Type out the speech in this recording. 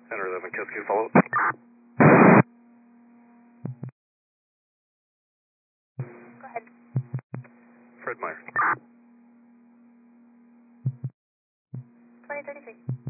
Center 11, Kiski, follow. Go ahead. Fred Meyer. 2033.